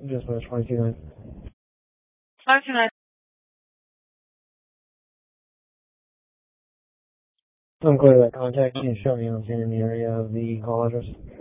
Just was 22.9. 529. I'm clear that contact. Can you show me on in the area of the call address?